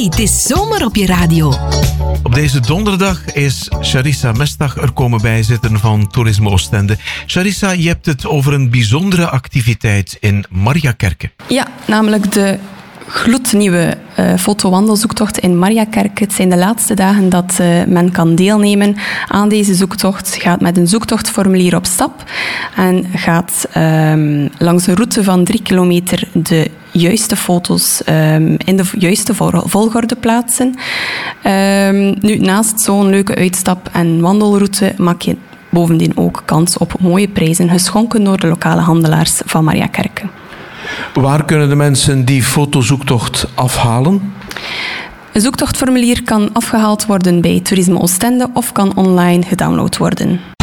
Het is zomer op je radio. Op deze donderdag is Charissa Mestag er komen bijzitten van Toerisme Oostende. Charissa, je hebt het over een bijzondere activiteit in Mariakerke. Ja, namelijk de gloednieuwe fotowandelzoektocht in Mariakerke. Het zijn de laatste dagen dat men kan deelnemen aan deze zoektocht. Je gaat met een zoektochtformulier op stap en gaat langs een route van 3 kilometer de juiste foto's in de juiste volgorde plaatsen. Nu, naast zo'n leuke uitstap- en wandelroute maak je bovendien ook kans op mooie prijzen geschonken door de lokale handelaars van Mariakerke. Waar kunnen de mensen die fotozoektocht afhalen? Een zoektochtformulier kan afgehaald worden bij Toerisme Oostende of kan online gedownload worden.